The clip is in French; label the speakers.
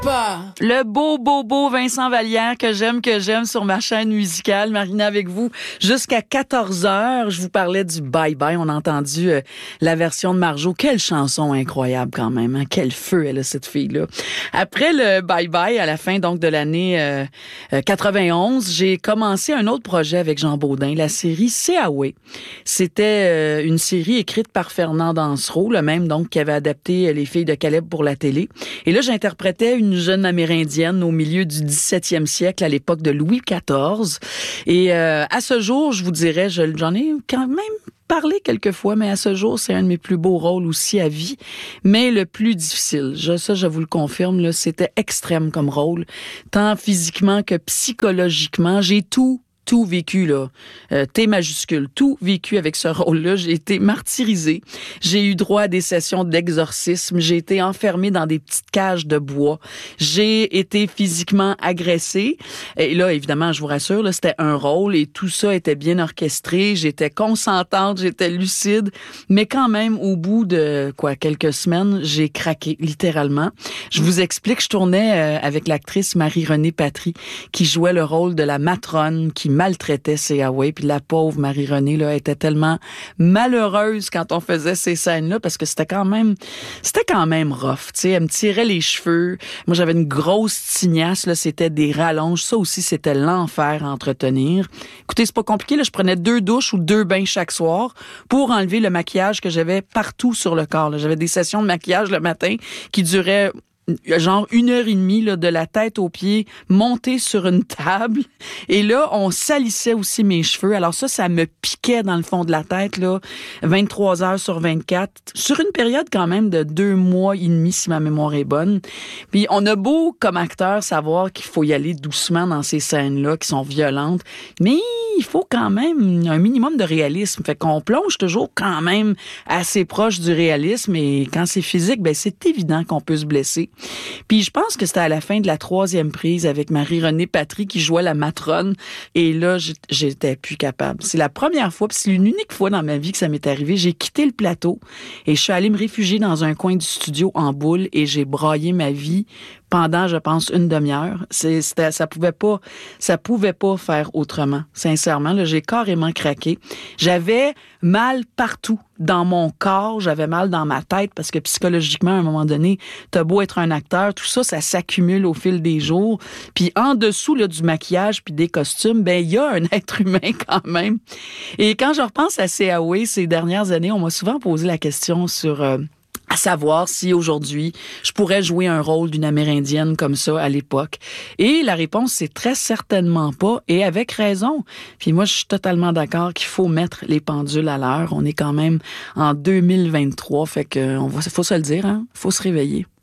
Speaker 1: Le beau Vincent Vallière que j'aime sur ma chaîne musicale. Marina avec vous jusqu'à 14h. Je vous parlais du Bye Bye. On a entendu la version de Marjo. Quelle chanson incroyable quand même. Hein? Quel feu elle a, cette fille-là. Après le Bye Bye, à la fin donc de l'année 91, j'ai commencé un autre projet avec Jean Baudin, la série Seaway. C'était une série écrite par Fernand Dansereau, le même donc qui avait adapté Les Filles de Caleb pour la télé. Et là, j'interprétais une jeune amérindienne au milieu du 17e siècle, à l'époque de Louis XIV. Et à ce jour, je vous dirais, j'en ai quand même parlé quelques fois, mais à ce jour, c'est un de mes plus beaux rôles aussi à vie, mais le plus difficile. Je vous le confirme, là, c'était extrême comme rôle, tant physiquement que psychologiquement. J'ai tout vécu, là. T majuscule. Tout vécu avec ce rôle-là. J'ai été martyrisée. J'ai eu droit à des sessions d'exorcisme. J'ai été enfermée dans des petites cages de bois. J'ai été physiquement agressée. Et là, évidemment, je vous rassure, là, c'était un rôle et tout ça était bien orchestré. J'étais consentante, j'étais lucide. Mais quand même, au bout de, quelques semaines, j'ai craqué, littéralement. Je vous explique, je tournais avec l'actrice Marie-Renée Patry, qui jouait le rôle de la matrone qui maltraitait Seaway, puis la pauvre Marie-Renée là était tellement malheureuse quand on faisait ces scènes-là parce que c'était quand même rough, tu sais, elle me tirait les cheveux. Moi j'avais une grosse tignasse là, c'était des rallonges, ça aussi c'était l'enfer à entretenir. Écoutez, c'est pas compliqué là, je prenais 2 douches ou 2 bains chaque soir pour enlever le maquillage que j'avais partout sur le corps là. J'avais des sessions de maquillage le matin qui duraient genre 1h30 là, de la tête aux pieds, montée sur une table. Et là, on salissait aussi mes cheveux. Alors ça me piquait dans le fond de la tête, là, 23 heures sur 24, sur une période quand même de 2 mois et demi, si ma mémoire est bonne. Puis on a beau, comme acteur, savoir qu'il faut y aller doucement dans ces scènes-là qui sont violentes, mais il faut quand même un minimum de réalisme. Fait qu'on plonge toujours quand même assez proche du réalisme, et quand c'est physique, ben c'est évident qu'on peut se blesser. Puis je pense que c'était à la fin de la 3e prise avec Marie-Renée Patry qui jouait la matrone. Et là, j'étais plus capable. C'est la première fois, puis c'est une unique fois dans ma vie que ça m'est arrivé. J'ai quitté le plateau et je suis allée me réfugier dans un coin du studio en boule et j'ai braillé ma vie pendant, je pense, une demi-heure. Ça pouvait pas faire autrement. Sincèrement, là, j'ai carrément craqué. J'avais mal partout dans mon corps, j'avais mal dans ma tête parce que psychologiquement, à un moment donné, t'as beau être un acteur, tout ça, ça s'accumule au fil des jours. Puis en dessous là, du maquillage puis des costumes, ben il y a un être humain quand même. Et quand je repense à Seaway ces dernières années, on m'a souvent posé la question sur à savoir si aujourd'hui, je pourrais jouer un rôle d'une Amérindienne comme ça à l'époque. Et la réponse, c'est très certainement pas, et avec raison. Puis moi, je suis totalement d'accord qu'il faut mettre les pendules à l'heure. On est quand même en 2023, fait que faut se le dire, hein, faut se réveiller.